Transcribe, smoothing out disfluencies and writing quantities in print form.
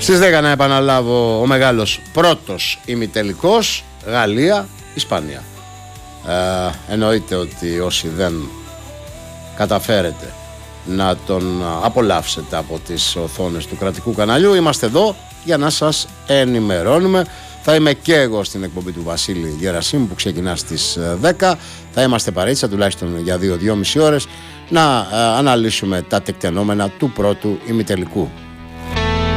Στις 10 να επαναλάβω ο μεγάλος πρώτος ημιτελικός, Γαλλία-Ισπανία. Εννοείται ότι όσοι δεν καταφέρετε να τον απολαύσετε από τις οθόνες του κρατικού καναλιού, είμαστε εδώ για να σας ενημερώνουμε. Θα είμαι και εγώ στην εκπομπή του Βασίλη Γερασίμου που ξεκινά στις 10. Θα είμαστε παρέτσα τουλάχιστον για 2-2,5 ώρες να αναλύσουμε τα τεκτενόμενα του πρώτου ημιτελικού.